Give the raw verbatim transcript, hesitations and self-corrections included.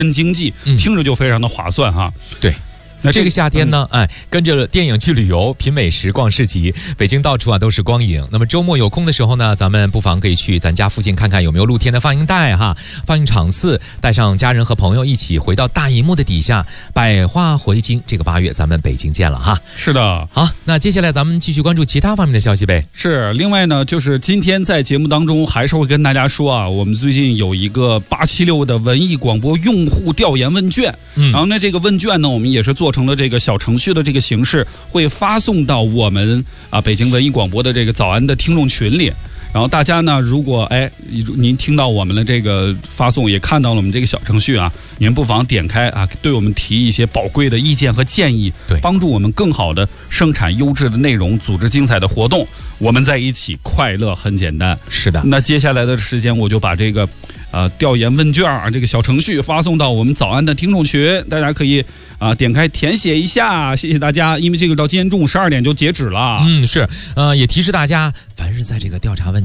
经济，听着就非常的划算哈。 对。那这个夏天呢，嗯、哎，跟着电影去旅游，品美食，逛市集，北京到处啊都是光影。那么周末有空的时候呢，咱们不妨可以去咱家附近看看有没有露天的放映带哈，放映场次，带上家人和朋友一起回到大荧幕的底下，百花回京。这个八月咱们北京见了哈。 是的， 好，那接下来咱们继续关注其他方面的消息呗。 是，另外呢，就是今天在节目当中还是会跟大家说啊，我们最近有一个八七六的文艺广播用户调研问卷，嗯，然后呢，这个问卷呢，我们也是做成了这个小程序的这个形式，会发送到我们啊北京文艺广播的这个早安的听众群里。然后大家呢，如果哎您听到我们的这个发送，也看到了我们这个小程序啊，您不妨点开啊，对我们提一些宝贵的意见和建议， 对， 帮助我们更好的生产优质的内容，组织精彩的活动。我们在一起，快乐很简单。 是的， 那接下来的时间，我就把这个呃调研问卷啊这个小程序发送到我们早安的听众群，大家可以啊、呃、点开填写一下，谢谢大家。因为这个到今天中午十二点就截止了。 嗯，是，呃，也提示大家，凡是在这个调查问